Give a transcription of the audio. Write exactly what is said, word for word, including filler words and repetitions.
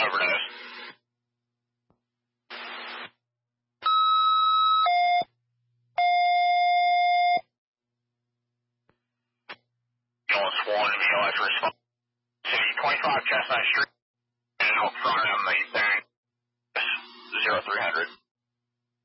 overdose. Ambulance one, V O S response. City twenty-five Chestnut Street, and out front on the thing. zero three hundred.